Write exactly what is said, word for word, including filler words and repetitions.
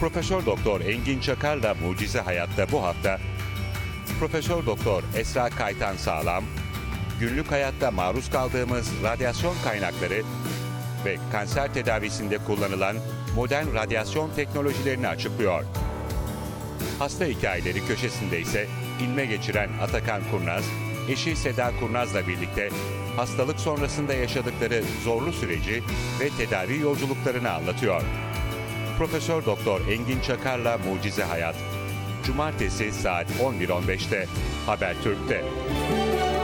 Profesör Doktor Engin Çakar'la Mucize Hayat'ta bu hafta Profesör Doktor Esra Kaytan Sağlam, günlük hayatta maruz kaldığımız radyasyon kaynakları ve kanser tedavisinde kullanılan modern radyasyon teknolojilerini açıklıyor. Hasta hikayeleri köşesinde ise ilme geçiren Atakan Kurnaz, eşi Seda Kurnaz'la birlikte hastalık sonrasında yaşadıkları zorlu süreci ve tedavi yolculuklarını anlatıyor. Profesör Doktor Engin Çakar'la Mucize Hayat, Cumartesi saat on bir on beşte Habertürk'te.